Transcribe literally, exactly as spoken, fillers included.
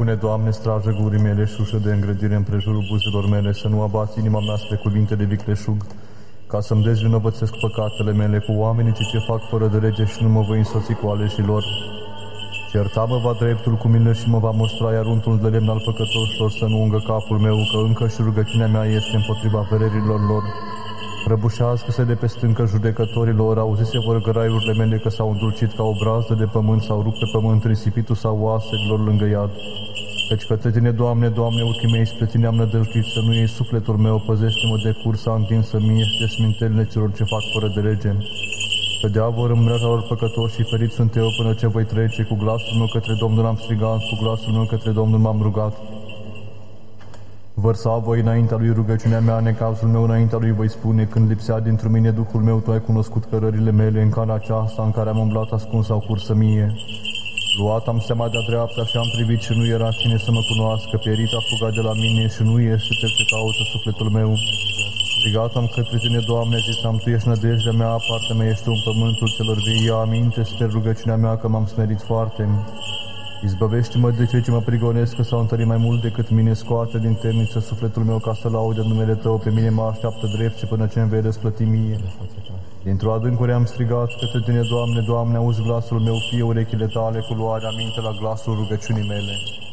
Pune, Doamne, strajă gurii mele și ușă de îngrădire împrejurul buzelor mele, să nu abați inima mea spre cuvinte de vicleșug, ca să-mi dezvinovățesc păcatele mele cu oamenii ce fac fără de lege și nu mă voi însoți cu aleșii lor. Certa-mă va dreptul cu mine și mă va mustra, iar untul de lemn al păcătoșilor să nu ungă capul meu, că încă și rugăciunea mea este împotriva vererilor lor. Prăbușească-se de pe stâncă judecătorilor, auzise vor găraiurile mele că s-au îndulcit ca o brazdă de pământ, s-au rupt pe pământ risipitul sau oaselor lângă iad. Căci către Tine, Doamne, Doamne, ochii mei spre Tine am nădăjduit, să nu iei sufletul meu, păzește-mă de cursa întinsă mie și de smintelile celor ce fac fără de lege. Că diavol în mreaja lor păcătoși și ferit sunt eu până ce voi trece, cu glasul meu către Domnul am strigat, cu glasul meu către Domnul m-am rugat. Vărsa voi înaintea lui rugăciunea mea, necazul meu înaintea lui voi spune, când lipsea dintr-un mine Duhul meu, Tu ai cunoscut cărările mele, în calea aceasta în care am umblat ascuns sau cursă mie. Luat am seama de-a dreapta și am privit și nu era cine să mă cunoască, pierit a fugat de la mine și nu este cel ce caută sufletul meu. Strigat am către Tine, Doamne, zis am, Tu ești nădejdea mea, partea mea ești un pământul celor vii, ia aminte, sper rugăciunea mea că m-am smerit foarte. Izbăvește-mă de cei ce mă prigonesc, că s-au întărit mai mult decât mine, scoate din temniță sufletul meu ca să laude numele Tău, pe mine mă așteaptă drept și până ce îmi vei răsplăti mie. Dintr-o adâncuri am strigat către Tine, Doamne, Doamne, auzi glasul meu, fie urechile Tale cu luarea minte la glasul rugăciunii mele.